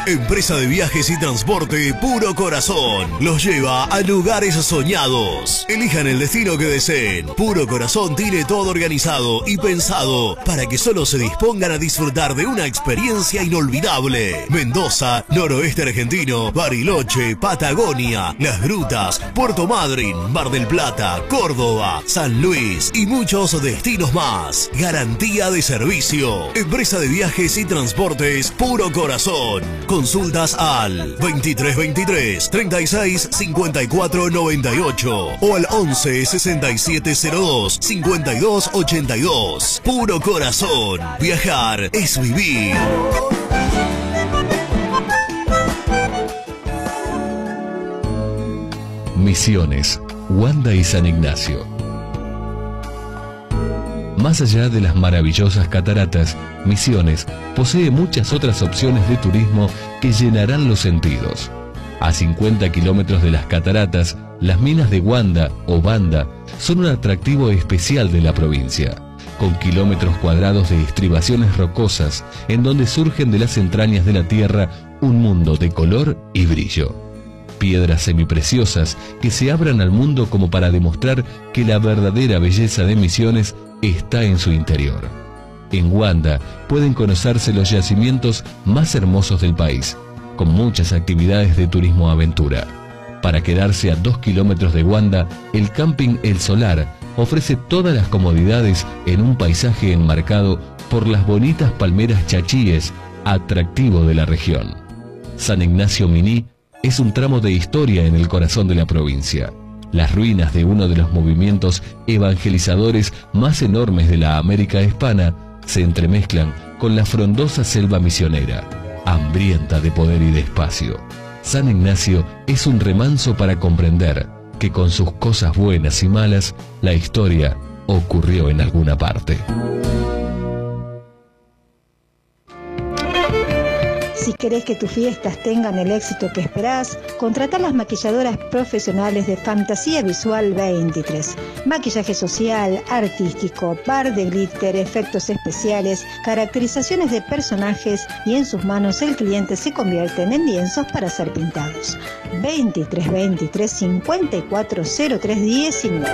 Empresa de viajes y transporte Puro Corazón. Los lleva a lugares soñados. Elijan el destino que deseen. Puro Corazón tiene todo organizado y pensado para que solo se dispongan a disfrutar de una experiencia inolvidable. Mendoza, noroeste argentino, Bariloche, Patagonia, Las Grutas, Puerto Madryn, Mar del Plata, Córdoba, San Luis y muchos destinos más. Garantía de servicio. Empresa de viajes y transportes Puro Corazón. Consultas al 2323 36 54 98 o al 11 67 02 52 82. Puro Corazón. Viajar es vivir. Misiones, Wanda y San Ignacio. Más allá de las maravillosas cataratas, Misiones posee muchas otras opciones de turismo que llenarán los sentidos. A 50 kilómetros de las cataratas, las minas de Wanda o Banda son un atractivo especial de la provincia, con kilómetros cuadrados de estribaciones rocosas en donde surgen de las entrañas de la tierra un mundo de color y brillo. Piedras semipreciosas que se abran al mundo como para demostrar que la verdadera belleza de Misiones está en su interior. En Wanda pueden conocerse los yacimientos más hermosos del país, con muchas actividades de turismo aventura. Para quedarse a 2 kilómetros de Wanda, el camping El Solar ofrece todas las comodidades en un paisaje enmarcado por las bonitas palmeras chachíes, atractivo de la región. San Ignacio Miní es un tramo de historia en el corazón de la provincia. Las ruinas de uno de los movimientos evangelizadores más enormes de la América hispana se entremezclan con la frondosa selva misionera, hambrienta de poder y de espacio. San Ignacio es un remanso para comprender que con sus cosas buenas y malas, la historia ocurrió en alguna parte. Si querés que tus fiestas tengan el éxito que esperás, contratá las maquilladoras profesionales de Fantasía Visual 23. Maquillaje social, artístico, par de glitter, efectos especiales, caracterizaciones de personajes y en sus manos el cliente se convierten en lienzos para ser pintados. 2323 540319.